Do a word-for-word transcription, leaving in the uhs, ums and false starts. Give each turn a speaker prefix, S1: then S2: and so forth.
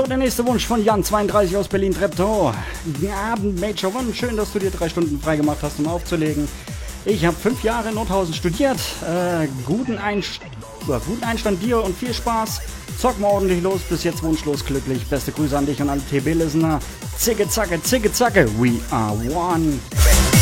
S1: der nächste Wunsch von Jan zweiunddreißig aus Berlin-Treptow. Guten Abend, Major One. Schön, dass du dir drei Stunden freigemacht hast, um aufzulegen. Ich habe fünf Jahre in Nordhausen studiert. Äh, guten, Einst ja, guten Einstand dir und viel Spaß. Zock mal ordentlich los, bis jetzt wunschlos glücklich. Beste Grüße an dich und alle T B-Listener. Zicke, zacke, zicke, zacke. We are one.